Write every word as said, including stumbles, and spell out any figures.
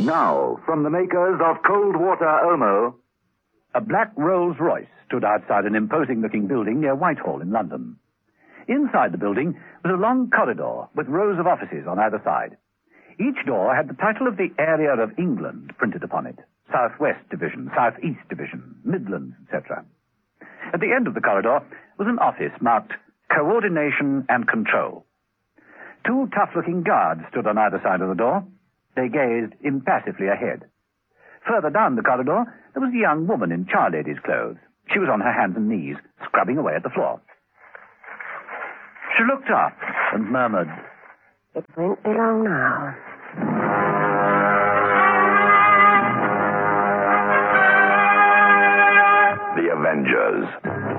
Now, from the makers of cold water Omo, A black Rolls-Royce stood outside an imposing-looking building near Whitehall in London. Inside the building was a long corridor with rows of offices on either side. Each door had the title of the area of England printed upon it. South-West Division, South-East Division, Midlands, et cetera. At the end of the corridor was an office marked Coordination and Control. Two tough-looking guards stood on either side of the door. They gazed impassively ahead. Further down the corridor, there was a young woman in charlady's clothes. She was on her hands and knees, scrubbing away at the floor. She looked up and murmured, "It won't be long now." The Avengers.